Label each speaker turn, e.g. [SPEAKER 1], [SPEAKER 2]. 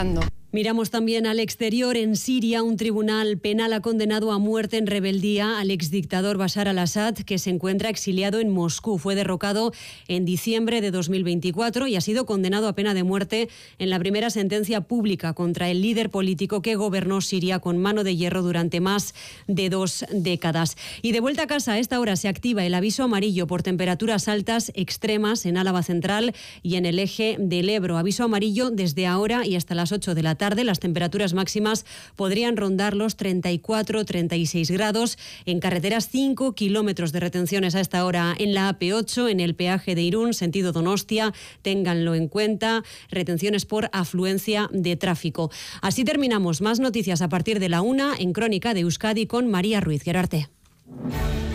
[SPEAKER 1] dando.
[SPEAKER 2] Miramos también al exterior. En Siria, un tribunal penal ha condenado a muerte en rebeldía al exdictador Bashar al-Assad, que se encuentra exiliado en Moscú. Fue derrocado en diciembre de 2024 y ha sido condenado a pena de muerte en la primera sentencia pública contra el líder político que gobernó Siria con mano de hierro durante más de 2 décadas. Y de vuelta a casa, a esta hora se activa el aviso amarillo por temperaturas altas extremas en Álava Central y en el eje del Ebro. Aviso amarillo desde ahora y hasta las 8 de la tarde. Las temperaturas máximas podrían rondar los 34-36 grados. En carreteras, 5 kilómetros de retenciones a esta hora en la AP8, en el peaje de Irún, sentido Donostia. Ténganlo en cuenta. Retenciones por afluencia de tráfico. Así terminamos. Más noticias a partir de la 1 en Crónica de Euskadi con María Ruiz Gerarte.